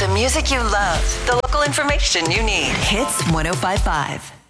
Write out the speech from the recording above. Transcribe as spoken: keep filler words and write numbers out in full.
The music you love, the local information you need. Hits one oh five point five.